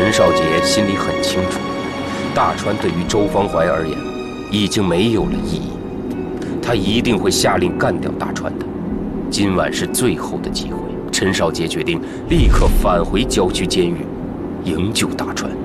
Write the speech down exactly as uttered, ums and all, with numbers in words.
陈少杰心里很清楚，大川对于周方怀而言已经没有了意义，他一定会下令干掉大川的。今晚是最后的机会，陈少杰决定立刻返回郊区监狱，营救大川。